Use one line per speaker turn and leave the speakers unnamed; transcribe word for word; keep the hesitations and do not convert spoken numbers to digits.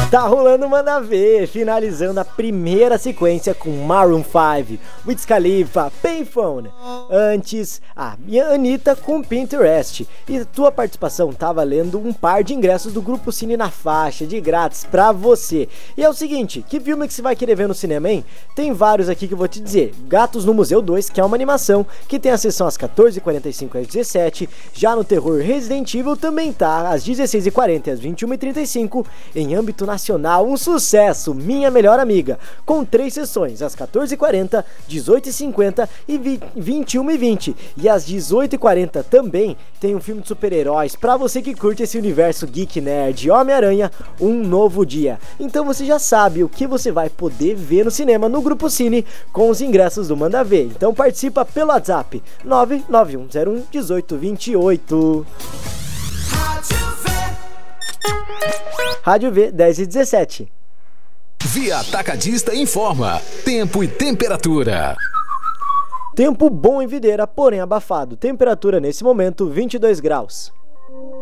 Tá rolando Manda Ver, finalizando a primeira sequência com Maroon five, Wiz Khalifa, Payphone. Antes, a minha Anitta com Pinterest. E tua participação tá valendo um par de ingressos do Grupo Cine na Faixa, de grátis pra você. E é o seguinte, que filme que você vai querer ver no cinema, hein? Tem vários aqui que eu vou te dizer. Gatos no Museu dois, que é uma animação, que tem a sessão às quatorze e quarenta e cinco às dezessete. Já no terror Resident Evil também tá às dezesseis e quarenta e às vinte e uma e trinta e cinco. Em âmbito nacional, um sucesso, Minha Melhor Amiga, com três sessões, às quatorze e quarenta, dezoito e cinquenta e vinte e uma e vinte. E às dezoito e quarenta também tem um filme de super-heróis pra você que curte esse universo geek nerd, Homem-Aranha, Um Novo Dia. Então você já sabe o que você vai poder ver no cinema no Grupo Cine com os ingressos do Manda Ver. Então participa pelo WhatsApp nove nove um zero um um oito dois oito. Rádio V dez e dezessete.
Via Atacadista informa tempo e temperatura.
Tempo bom em Videira, porém abafado. Temperatura nesse momento vinte e dois graus.